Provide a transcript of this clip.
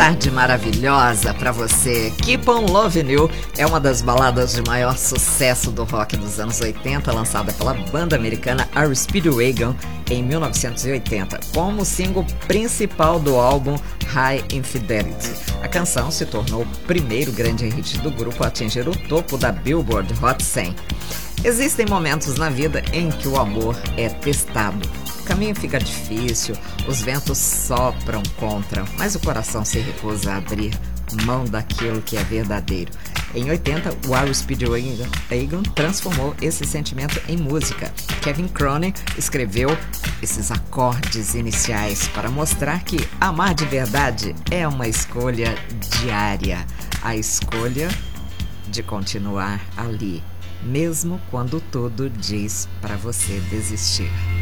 tarde maravilhosa pra você. Keep on Loving You é uma das baladas de maior sucesso do rock dos anos 80, lançada pela banda americana Our Speedwagon em 1980, como single principal do álbum High Infidelity. A canção se tornou o primeiro grande hit do grupo a atingir o topo da Billboard Hot 100. Existem momentos na vida em que o amor é testado. O caminho fica difícil, os ventos sopram contra, mas o coração se recusa a abrir mão daquilo que é verdadeiro. Em 80, o Our Speedwagon transformou esse sentimento em música. Kevin Cronin escreveu esses acordes iniciais para mostrar que amar de verdade é uma escolha diária. A escolha de continuar ali, mesmo quando tudo diz para você desistir.